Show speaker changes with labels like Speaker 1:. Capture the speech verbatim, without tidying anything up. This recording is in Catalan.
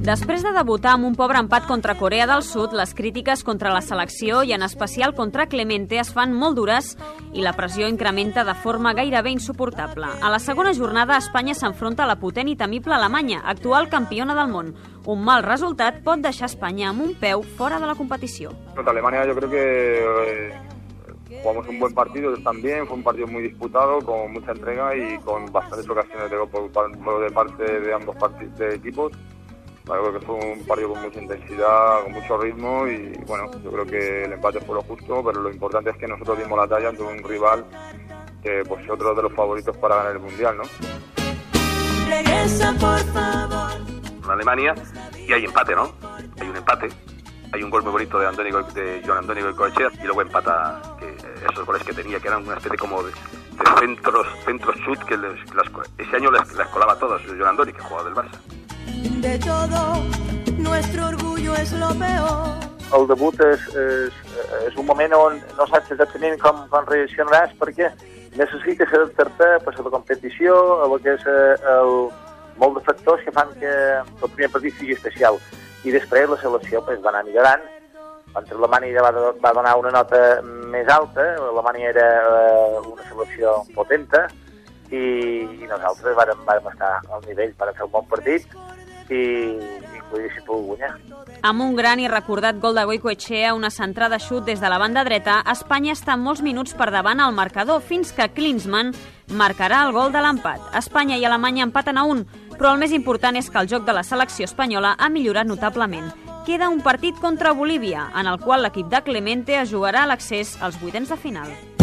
Speaker 1: Després de debutar amb un pobre empat contra Corea del Sud, les crítiques contra la selecció i en especial contra Clemente es fan molt dures i la pressió incrementa de forma gairebé insuportable. A la segona jornada, Espanya s'enfronta a la potent i temible Alemanya, actual campiona del món. Un mal resultat pot deixar Espanya amb un peu fora de la competició.
Speaker 2: Contra Alemania yo creo que eh, jugamos un buen partido también, fue un partido muy disputado, con mucha entrega y con bastantes ocasiones de gol por, por de parte de ambos partidos de equipos. Bueno, creo que fue un partido con mucha intensidad, con mucho ritmo y bueno, yo creo que el empate fue lo justo, pero lo importante es que nosotros dimos la talla ante un rival que pues es otro de los favoritos para ganar el Mundial, ¿no?
Speaker 3: Regresa, por favor.
Speaker 4: En Alemania y hay empate, ¿no? Hay un empate, hay un gol muy bonito de, Andoni, de Jon Andoni Goicoechea y luego empata que esos goles que tenía, que eran una especie como de, de centros, centros shoot que les, las, ese año les, les colaba a todos, Jon Andoni, que jugaba del Barça.
Speaker 3: De todo, nuestro orgullo es lo peor.
Speaker 5: El debut és, és, és un moment on no saps exactament com, com reaccionaràs perquè necessites adaptar-te per a la competició, a el que és el, molt de factors que fan que el primer partit sigui especial. I després la selecció pues, va anar millorant. Contra Alemanya va, va donar una nota més alta, Alemanya era uh, una selecció potenta i, i nosaltres vàrem, vàrem estar al nivell per fer un bon partit i, i poder si pogut guanyar.
Speaker 1: Amb un gran i recordat gol de Goicoechea, una centrada xut des de la banda dreta, Espanya està molts minuts per davant al marcador fins que Klinsmann marcarà el gol de l'empat. Espanya i Alemanya empaten a un, però el més important és que el joc de la selecció espanyola ha millorat notablement. Queda un partit contra Bolívia, en el qual l'equip de Clemente es jugarà l'accés als vuitens de final.